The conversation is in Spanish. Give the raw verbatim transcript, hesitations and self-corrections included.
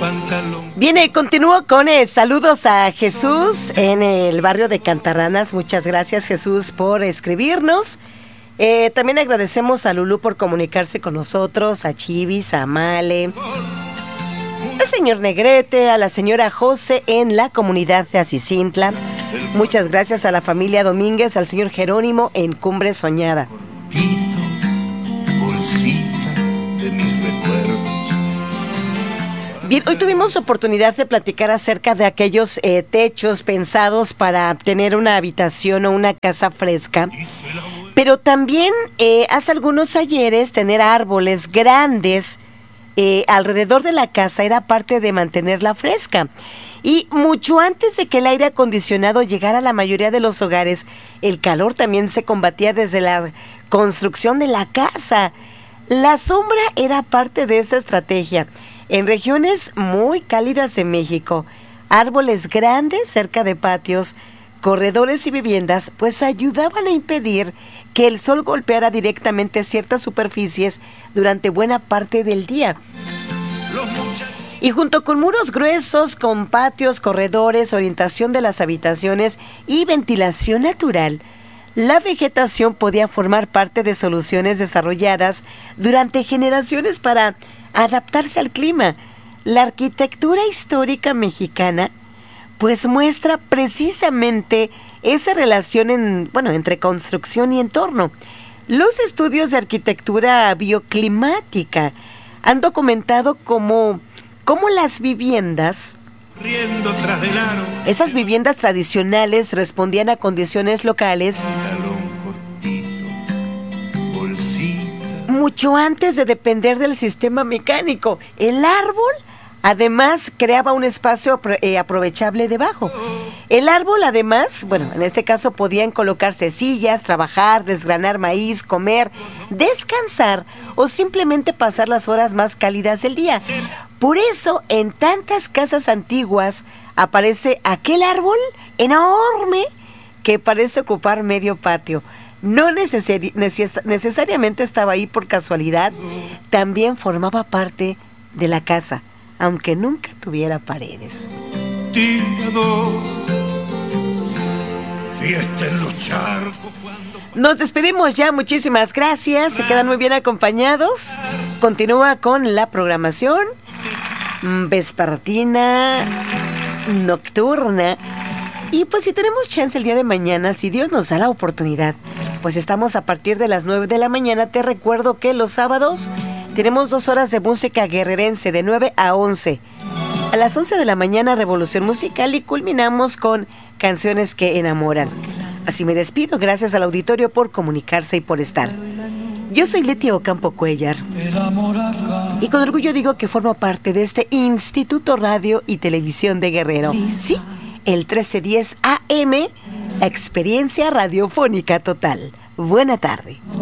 Viene, continúo con eh, saludos a Jesús en el barrio de Cantarranas. Muchas gracias, Jesús, por escribirnos. Eh, también agradecemos a Lulú por comunicarse con nosotros, a Chivis, a Male, al señor Negrete, a la señora José en la comunidad de Acicintla. Muchas gracias a la familia Domínguez, al señor Jerónimo en Cumbre Soñada. Bien, hoy tuvimos oportunidad de platicar acerca de aquellos eh, techos pensados para tener una habitación o una casa fresca, pero también eh, hace algunos ayeres tener árboles grandes eh, alrededor de la casa era parte de mantenerla fresca. Y mucho antes de que el aire acondicionado llegara a la mayoría de los hogares, el calor también se combatía desde la construcción de la casa. La sombra era parte de esa estrategia. En regiones muy cálidas de México, árboles grandes cerca de patios, corredores y viviendas, pues ayudaban a impedir que el sol golpeara directamente ciertas superficies durante buena parte del día. Y junto con muros gruesos, con patios, corredores, orientación de las habitaciones y ventilación natural, la vegetación podía formar parte de soluciones desarrolladas durante generaciones para adaptarse al clima. La arquitectura histórica mexicana pues muestra precisamente esa relación en, bueno, entre construcción y entorno. Los estudios de arquitectura bioclimática han documentado cómo, cómo las viviendas, esas viviendas tradicionales respondían a condiciones locales mucho antes de depender del sistema mecánico. El árbol además creaba un espacio eh, aprovechable debajo. El árbol además, bueno, en este caso podían colocarse sillas, trabajar, desgranar maíz, comer, descansar o simplemente pasar las horas más cálidas del día. Por eso en tantas casas antiguas aparece aquel árbol enorme que parece ocupar medio patio. No necesari- neces- necesariamente estaba ahí por casualidad, también formaba parte de la casa, aunque nunca tuviera paredes. Nos despedimos ya, muchísimas gracias, se quedan muy bien acompañados. Continúa con la programación vespertina, nocturna. Y pues si tenemos chance el día de mañana, si Dios nos da la oportunidad, pues estamos a partir de las nueve de la mañana. Te recuerdo que los sábados tenemos dos horas de música guerrerense de nueve a once. A las once de la mañana, Revolución Musical, y culminamos con Canciones que Enamoran. Así me despido, gracias al auditorio por comunicarse y por estar. Yo soy Leti Ocampo Cuellar y con orgullo digo que formo parte de este Instituto Radio y Televisión de Guerrero. Sí, el trece diez A M, Experiencia Radiofónica Total. Buena tarde.